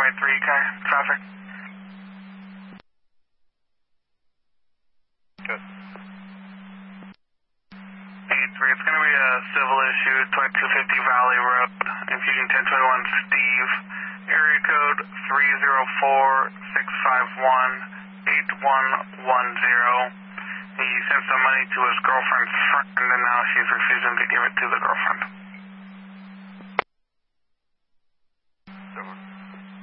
by 3 car traffic. Good. 83, it's going to be a civil issue, 2250 Valley Road, Infusion 1021 Steve, area code 304-651-8110. He sent some money to his girlfriend's friend, and now she's refusing to give it to the girlfriend.